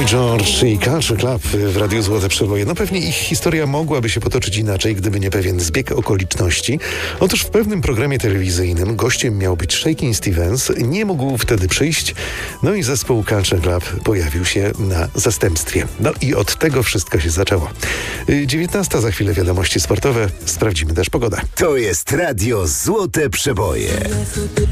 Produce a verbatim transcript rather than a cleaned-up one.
George i Culture Club w Radiu Złote Przeboje. No pewnie ich historia mogłaby się potoczyć inaczej, gdyby nie pewien zbieg okoliczności. Otóż w pewnym programie telewizyjnym gościem miał być Shakin' Stevens. Nie mógł wtedy przyjść, no i zespół Culture Club pojawił się na zastępstwie. No i od tego wszystko się zaczęło. dziewiętnasta za chwilę wiadomości sportowe. Sprawdzimy też pogodę. To jest Radio Złote Przeboje.